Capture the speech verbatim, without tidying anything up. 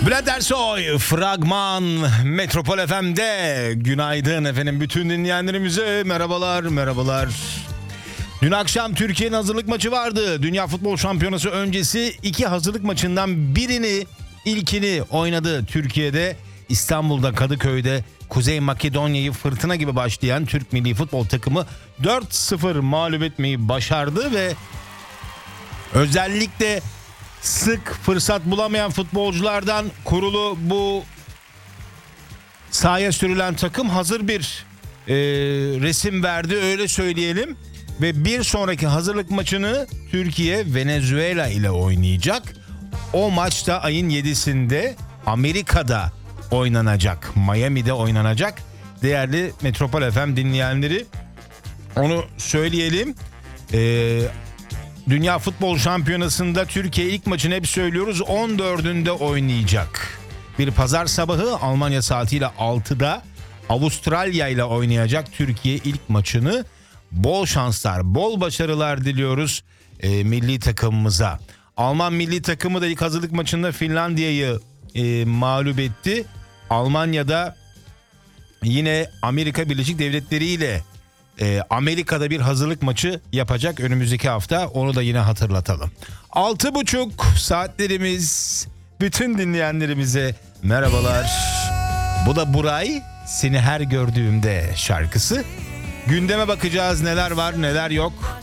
Bülent Ersoy, Fragman, Metropol F M'de. Günaydın efendim bütün dinleyenlerimize. Merhabalar, merhabalar. Dün akşam Türkiye'nin hazırlık maçı vardı. Dünya Futbol Şampiyonası öncesi iki hazırlık maçından birini, ilkini oynadı Türkiye'de. İstanbul'da, Kadıköy'de Kuzey Makedonya'yı fırtına gibi başlayan Türk milli futbol takımı dört sıfır mağlup etmeyi başardı ve özellikle sık fırsat bulamayan futbolculardan kurulu bu sahaya sürülen takım hazır bir e, resim verdi, öyle söyleyelim. Ve bir sonraki hazırlık maçını Türkiye Venezuela ile oynayacak. O maç da ayın yedisinde Amerika'da oynanacak. Miami'de oynanacak. Değerli Metropol F M dinleyenleri, onu söyleyelim. Eee Dünya Futbol Şampiyonası'nda Türkiye ilk maçını hep söylüyoruz, on dördünde oynayacak. Bir pazar sabahı Almanya saatiyle altıda Avustralya ile oynayacak Türkiye ilk maçını. Bol şanslar, bol başarılar diliyoruz e, milli takımımıza. Alman milli takımı da ilk hazırlık maçında Finlandiya'yı e, mağlup etti. Almanya'da yine Amerika Birleşik Devletleri ile Ee, Amerika'da bir hazırlık maçı yapacak önümüzdeki hafta, onu da yine hatırlatalım. Altı buçuk saatlerimiz, bütün dinleyenlerimize merhabalar. Bu da Buray, Seni Her Gördüğümde şarkısı. Gündeme bakacağız, neler var neler yok.